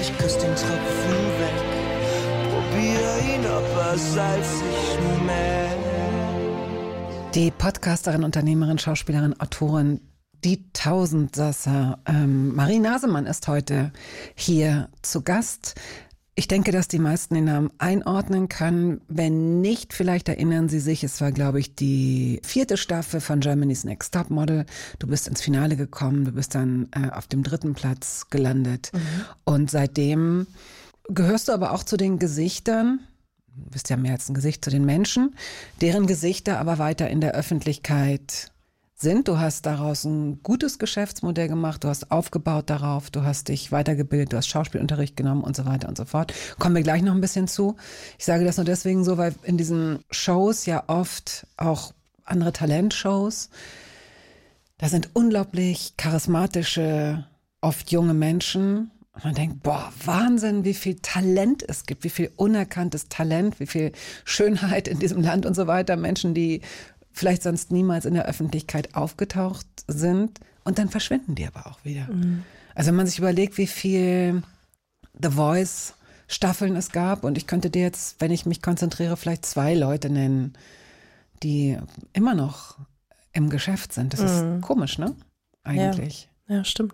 ich küss den Tropfen weg. Probier ihn, ob er salzig schmeckt. Die Podcasterin, Unternehmerin, Schauspielerin, Autorin, die Tausendsasser, Marie Nasemann ist heute hier zu Gast. Ich denke, dass die meisten den Namen einordnen können. Wenn nicht, vielleicht erinnern Sie sich, es war, glaube ich, die 4. Staffel von Germany's Next Topmodel. Du bist ins Finale gekommen, du bist dann auf dem 3. Platz gelandet. Und seitdem gehörst du aber auch zu den Gesichtern, du bist ja mehr als ein Gesicht, zu den Menschen, deren Gesichter aber weiter in der Öffentlichkeit sind. Du hast daraus ein gutes Geschäftsmodell gemacht, du hast aufgebaut darauf, du hast dich weitergebildet, du hast Schauspielunterricht genommen und so weiter und so fort. Kommen wir gleich noch ein bisschen zu. Ich sage das nur deswegen so, weil in diesen Shows ja oft auch andere Talentshows, da sind unglaublich charismatische, oft junge Menschen. Und man denkt, boah, Wahnsinn, wie viel Talent es gibt, wie viel unerkanntes Talent, wie viel Schönheit in diesem Land und so weiter. Menschen, die vielleicht sonst niemals in der Öffentlichkeit aufgetaucht sind. Und dann verschwinden die aber auch wieder. Also wenn man sich überlegt, wie viel The Voice Staffeln es gab, und ich könnte dir jetzt, wenn ich mich konzentriere, vielleicht 2 Leute nennen, die immer noch im Geschäft sind. Das ist komisch, ne? Eigentlich. Ja, stimmt.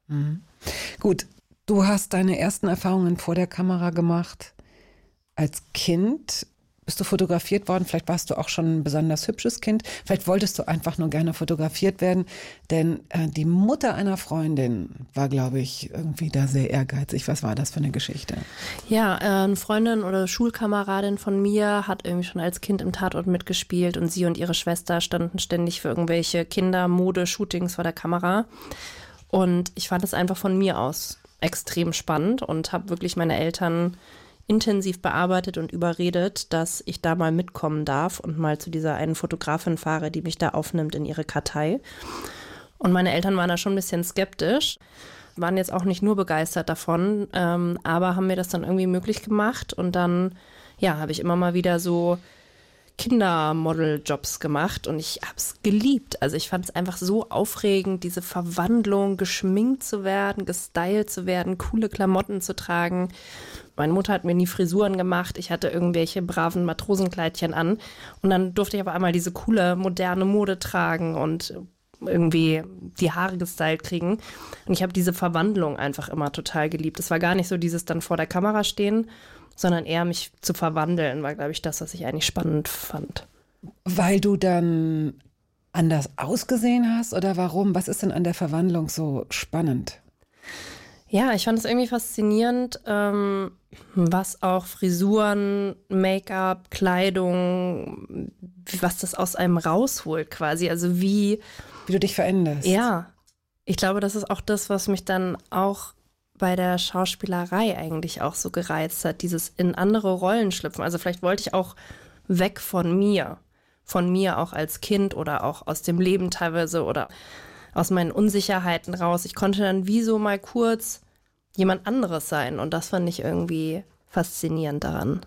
Gut, du hast deine ersten Erfahrungen vor der Kamera gemacht. Als Kind bist du fotografiert worden, vielleicht warst du auch schon ein besonders hübsches Kind, vielleicht wolltest du einfach nur gerne fotografiert werden, denn die Mutter einer Freundin war, glaube ich, irgendwie da sehr ehrgeizig. Was war das für eine Geschichte? Ja, eine Freundin oder Schulkameradin von mir hat irgendwie schon als Kind im Tatort mitgespielt und sie und ihre Schwester standen ständig für irgendwelche Kinder-Mode-Shootings vor der Kamera. Und ich fand es einfach von mir aus extrem spannend und habe wirklich meine Eltern intensiv bearbeitet und überredet, dass ich da mal mitkommen darf und mal zu dieser einen Fotografin fahre, die mich da aufnimmt in ihre Kartei. Und meine Eltern waren da schon ein bisschen skeptisch, waren jetzt auch nicht nur begeistert davon, aber haben mir das dann irgendwie möglich gemacht. Und dann, ja, habe ich immer mal wieder so Kindermodel-Jobs gemacht und ich habe es geliebt. Also ich fand es einfach so aufregend, diese Verwandlung, geschminkt zu werden, gestylt zu werden, coole Klamotten zu tragen. Meine Mutter hat mir nie Frisuren gemacht, ich hatte irgendwelche braven Matrosenkleidchen an und dann durfte ich aber einmal diese coole, moderne Mode tragen und irgendwie die Haare gestylt kriegen. Und ich habe diese Verwandlung einfach immer total geliebt. Es war gar nicht so dieses dann vor der Kamera stehen, sondern eher mich zu verwandeln, war, glaube ich, das, was ich eigentlich spannend fand. Weil du dann anders ausgesehen hast oder warum? Was ist denn an der Verwandlung so spannend? Ja, ich fand es irgendwie faszinierend, was auch Frisuren, Make-up, Kleidung, was das aus einem rausholt quasi. Also wie du dich veränderst. Ja, ich glaube, das ist auch das, was mich dann auch bei der Schauspielerei eigentlich auch so gereizt hat, dieses in andere Rollen schlüpfen. Also vielleicht wollte ich auch weg von mir auch als Kind oder auch aus dem Leben teilweise oder aus meinen Unsicherheiten raus. Ich konnte dann wie so mal kurz jemand anderes sein und das fand ich irgendwie faszinierend daran.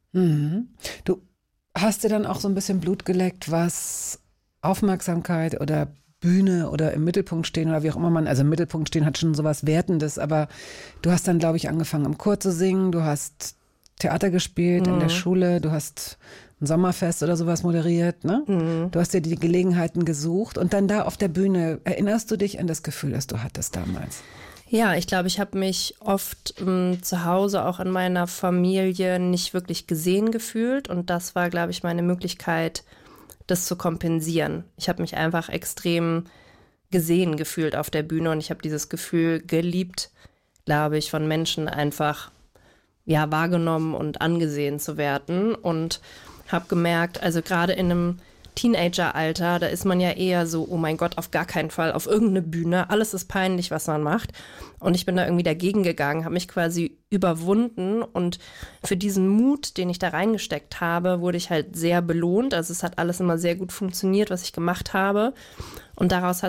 Du hast dir dann auch so ein bisschen Blut geleckt, was Aufmerksamkeit oder Bühne oder im Mittelpunkt stehen oder wie auch immer man, also im Mittelpunkt stehen hat schon sowas Wertendes, aber du hast dann, glaube ich, angefangen im Chor zu singen, du hast Theater gespielt in der Schule, du hast ein Sommerfest oder sowas moderiert, ne? Du hast dir die Gelegenheiten gesucht und dann da auf der Bühne, erinnerst du dich an das Gefühl, das du hattest damals? Ja, ich glaube, ich habe mich oft zu Hause, auch in meiner Familie, nicht wirklich gesehen gefühlt und das war, glaube ich, meine Möglichkeit, das zu kompensieren. Ich habe mich einfach extrem gesehen gefühlt auf der Bühne und ich habe dieses Gefühl geliebt, glaube ich, von Menschen einfach ja wahrgenommen und angesehen zu werden und habe gemerkt, also gerade in einem Teenageralter, da ist man ja eher so, oh mein Gott, auf gar keinen Fall auf irgendeine Bühne, alles ist peinlich, was man macht. Und ich bin da irgendwie dagegen gegangen, habe mich quasi überwunden und für diesen Mut, den ich da reingesteckt habe, wurde ich halt sehr belohnt. Also es hat alles immer sehr gut funktioniert, was ich gemacht habe. Und daraus hat